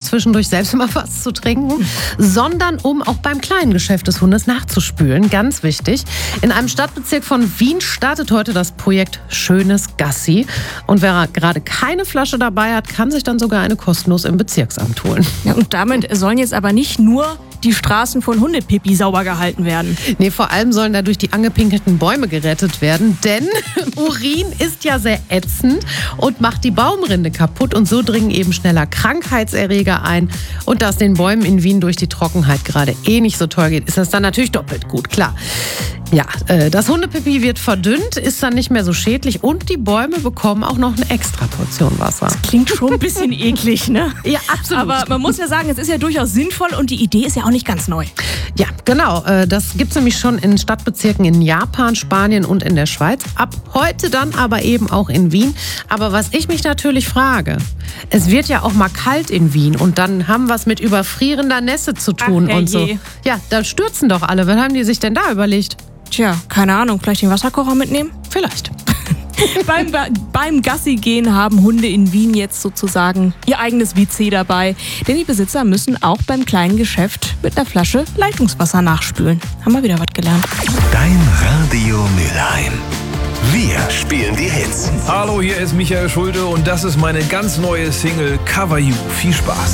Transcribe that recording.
zwischendurch selbst mal was zu trinken, sondern um auch beim kleinen Geschäft des Hundes nachzuspülen. Ganz wichtig. In einem Stadtbezirk von Wien startet heute das Projekt Schönes Gassi. Und wer gerade keine Flasche dabei hat, kann sich dann sogar eine kostenlos im Bezirksamt holen. Ja, und damit sollen jetzt aber nicht nur die Straßen von Hundepipi sauber gehalten werden. Nee, vor allem sollen dadurch die angepinkelten Bäume gerettet werden, denn Urin ist ja sehr ätzend und macht die Baumrinde kaputt und so dringen eben schneller Krankheitserreger ein. Und da es den Bäumen in Wien durch die Trockenheit gerade nicht so toll geht, ist das dann natürlich doppelt gut, klar. Ja, das Hundepipi wird verdünnt, ist dann nicht mehr so schädlich und die Bäume bekommen auch noch eine extra Portion Wasser. Klingt schon ein bisschen eklig, ne? Ja, absolut. Aber man muss ja sagen, es ist ja durchaus sinnvoll und die Idee ist ja auch nicht ganz neu. Ja, genau. Das gibt es nämlich schon in Stadtbezirken in Japan, Spanien und in der Schweiz. Ab heute dann aber eben auch in Wien. Aber was ich mich natürlich frage, es wird ja auch mal kalt in Wien und dann haben wir es mit überfrierender Nässe zu tun. Ach, und so. Ja, da stürzen doch alle. Was haben die sich denn da überlegt? Tja, keine Ahnung, vielleicht den Wasserkocher mitnehmen? Vielleicht. Beim Gassi-Gehen haben Hunde in Wien jetzt sozusagen ihr eigenes WC dabei. Denn die Besitzer müssen auch beim kleinen Geschäft mit einer Flasche Leitungswasser nachspülen. Haben wir wieder was gelernt. Dein Radio Mülheim. Wir spielen die Hits. Hallo, hier ist Michael Schulte und das ist meine ganz neue Single Cover You. Viel Spaß.